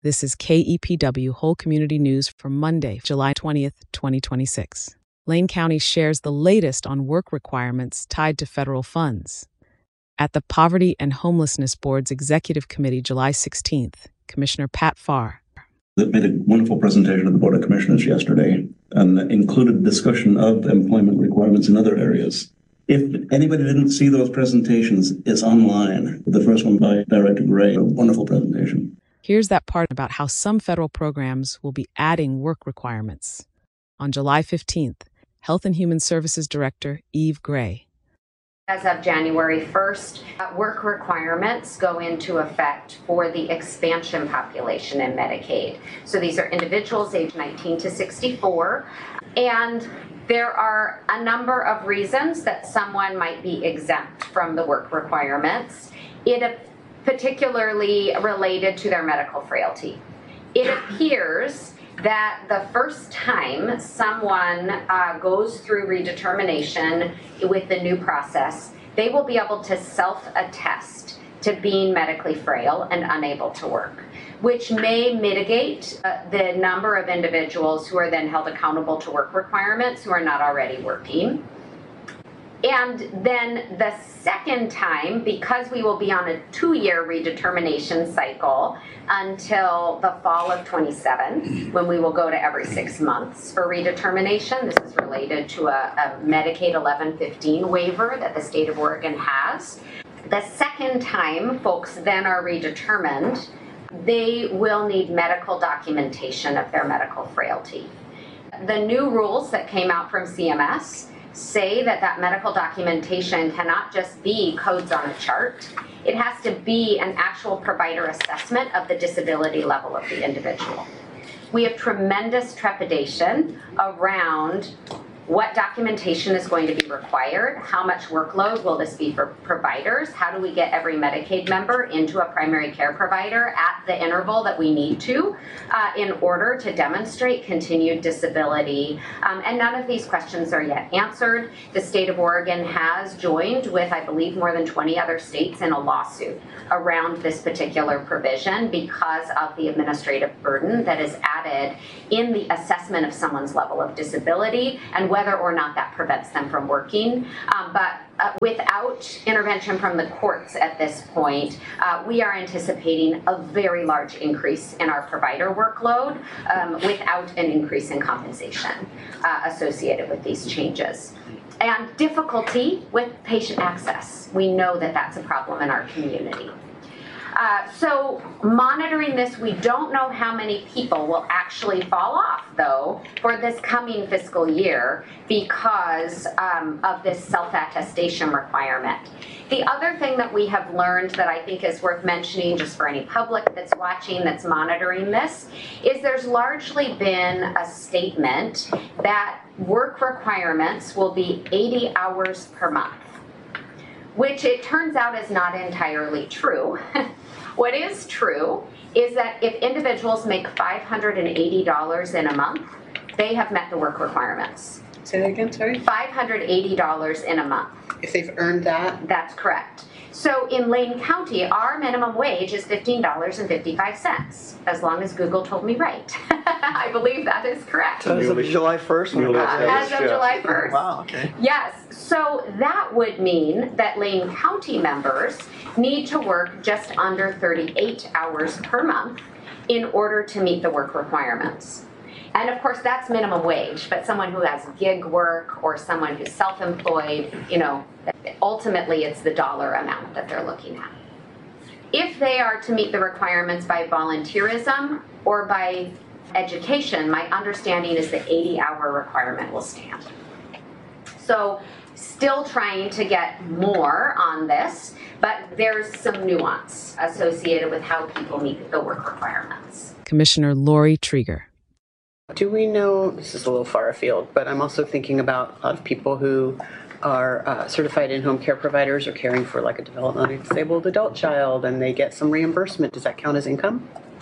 This is KEPW Whole Community News for Monday, July 20th, 2026. Lane County shares the latest on work requirements tied to federal funds. At the Poverty and Homelessness Board's Executive Committee July 16th, Commissioner Pat Farr that made a wonderful presentation of the Board of Commissioners yesterday and included discussion of employment requirements in other areas. If anybody didn't see those presentations, it's online. The first one by Director Gray, a wonderful presentation. Here's that part about how some federal programs will be adding work requirements. On July 15th, Health and Human Services Director Eve Gray. As of January 1st, work requirements go into effect for the expansion population in Medicaid. So these are individuals aged 19 to 64, and there are a number of reasons that someone might be exempt from the work requirements. It particularly related to their medical frailty. It appears that the first time someone goes through redetermination with the new process, they will be able to self-attest to being medically frail and unable to work, which may mitigate the number of individuals who are then held accountable to work requirements who are not already working. And then the second time, because we will be on a 2-year redetermination cycle until the fall of 27, when we will go to every 6 months for redetermination. This is related to a Medicaid 1115 waiver that the state of Oregon has. The second time folks then are redetermined, they will need medical documentation of their medical frailty. The new rules that came out from CMS say that medical documentation cannot just be codes on a chart. It has to be an actual provider assessment of the disability level of the individual. We have tremendous trepidation around what documentation is going to be required, how much workload will this be for providers, how do we get every Medicaid member into a primary care provider at the interval that we need to in order to demonstrate continued disability. And none of these questions are yet answered. The state of Oregon has joined with, I believe, more than 20 other states in a lawsuit around this particular provision because of the administrative burden that is added in the assessment of someone's level of disability and whether or not that prevents them from working. But without intervention from the courts at this point, we are anticipating a very large increase in our provider workload without an increase in compensation associated with these changes. And difficulty with patient access. We know that that's a problem in our community. So monitoring this, we don't know how many people will actually fall off, though, for this coming fiscal year because of this self-attestation requirement. The other thing that we have learned that I think is worth mentioning just for any public that's watching, that's monitoring this, is there's largely been a statement that work requirements will be 80 hours per month, which it turns out is not entirely true. What is true is that if individuals make $580 in a month, they have met the work requirements. Say that again, sorry? $580 in a month. If they've earned that? That's correct. So in Lane County, our minimum wage is $15.55, as long as Google told me right. I believe that is correct. As of July 1st? As of July 1st. Wow, okay. Yes, so that would mean that Lane County members need to work just under 38 hours per month in order to meet the work requirements. And of course, that's minimum wage, but someone who has gig work or someone who's self-employed, ultimately it's the dollar amount that they're looking at. If they are to meet the requirements by volunteerism or by education, my understanding is the 80-hour requirement will stand. So still trying to get more on this, but there's some nuance associated with how people meet the work requirements. Commissioner Lori Trieger. Do we know, this is a little far afield, but I'm also thinking about a lot of people who are certified in-home care providers or caring for like a developmentally disabled adult child and they get some reimbursement. Does that count as income?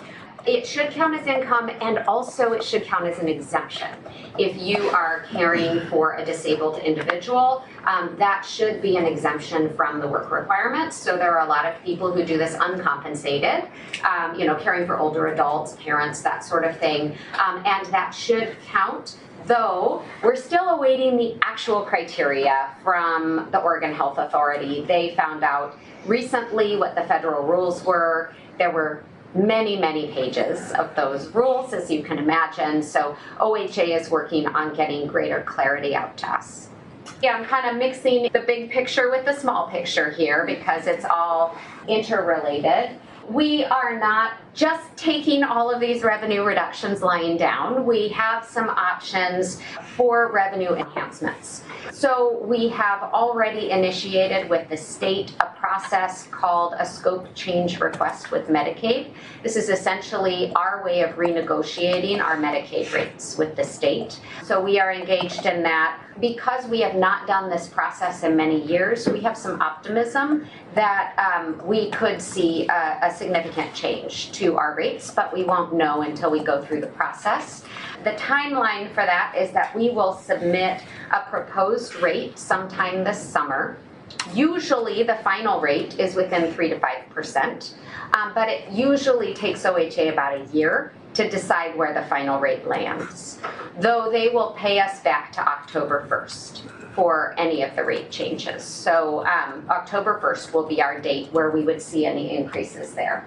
It should count as income, and also it should count as an exemption. If you are caring for a disabled individual, that should be an exemption from the work requirements. So there are a lot of people who do this uncompensated, caring for older adults, parents, that sort of thing, and that should count. Though we're still awaiting the actual criteria from the Oregon Health Authority. They found out recently what the federal rules were. There were many, many pages of those rules, as you can imagine. So OHA is working on getting greater clarity out to us. Yeah, I'm kind of mixing the big picture with the small picture here because it's all interrelated. We are not just taking all of these revenue reductions lying down. We have some options for revenue enhancements. So we have already initiated with the state a process called a scope change request with Medicaid. This is essentially our way of renegotiating our Medicaid rates with the state. So we are engaged in that. Because we have not done this process in many years, we have some optimism that we could see a significant change to our rates, but we won't know until we go through the process. The timeline for that is that we will submit a proposed rate sometime this summer. Usually the final rate is within 3 to 5%, but it usually takes OHA about a year to decide where the final rate lands, though they will pay us back to October 1st for any of the rate changes. So October 1st will be our date where we would see any increases there.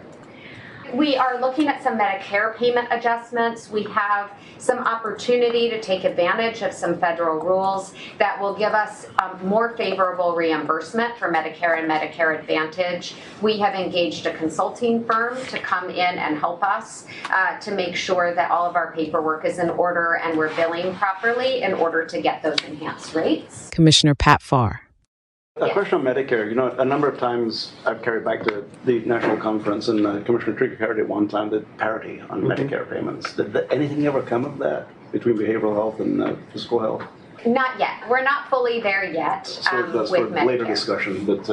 We are looking at some Medicare payment adjustments. We have some opportunity to take advantage of some federal rules that will give us more favorable reimbursement for Medicare and Medicare Advantage. We have engaged a consulting firm to come in and help us to make sure that all of our paperwork is in order and we're billing properly in order to get those enhanced rates. Commissioner Pat Farr. A question on Medicare. A number of times I've carried back to the national conference, and Commissioner Trieger carried it one time, the parity on Medicare payments. Did anything ever come of that between behavioral health and physical health? Not yet. We're not fully there yet So that's with for Medicare. later discussion, but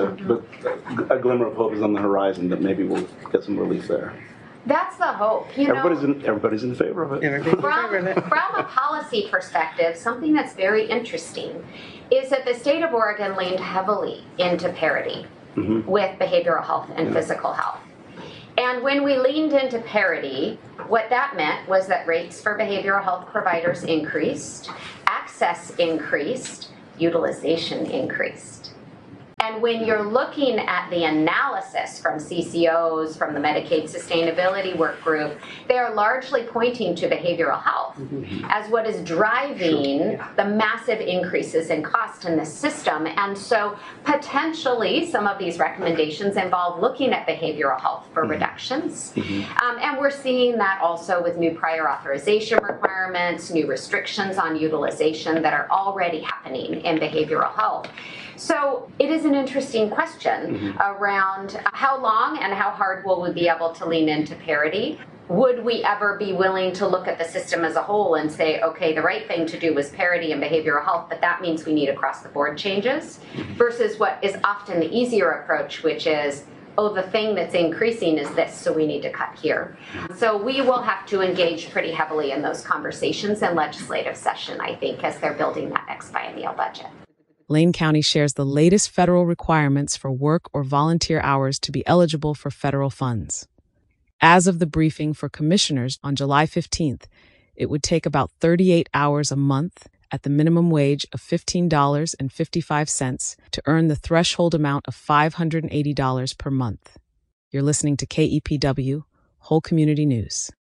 a glimmer of hope is on the horizon that maybe we'll get some relief there. That's the hope. Everybody's in favor of it. From a policy perspective, something that's very interesting is that the state of Oregon leaned heavily into parity with behavioral health and physical health. And when we leaned into parity, what that meant was that rates for behavioral health providers increased, access increased, utilization increased. And when you're looking at the analysis from CCOs, from the Medicaid Sustainability Work Group, they are largely pointing to behavioral health as what is driving the massive increases in cost in the system. And so potentially some of these recommendations involve looking at behavioral health for reductions. And we're seeing that also with new prior authorization requirements, new restrictions on utilization that are already happening in behavioral health. So it is an interesting question around how long and how hard will we be able to lean into parity. Would we ever be willing to look at the system as a whole and say, okay, the right thing to do was parity in behavioral health, but that means we need across-the-board changes, versus what is often the easier approach, which is, oh, the thing that's increasing is this, so we need to cut here. So we will have to engage pretty heavily in those conversations in legislative session, I think, as they're building that next biennial budget. Lane County shares the latest federal requirements for work or volunteer hours to be eligible for federal funds. As of the briefing for commissioners on July 15th, it would take about 38 hours a month at the minimum wage of $15.55 to earn the threshold amount of $580 per month. You're listening to KEPW, Whole Community News.